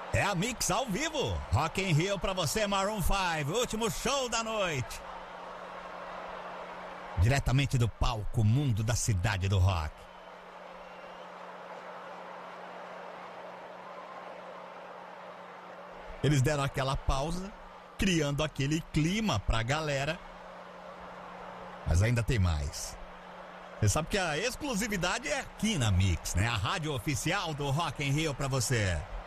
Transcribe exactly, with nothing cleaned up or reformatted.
É a Mix ao vivo. Rock in Rio pra você, Maroon five. Último show da noite. Diretamente do palco Mundo da Cidade do Rock. Eles deram aquela pausa, criando aquele clima pra galera. Mas ainda tem mais. Você sabe que a exclusividade é aqui na Mix, né? A rádio oficial do Rock in Rio pra você.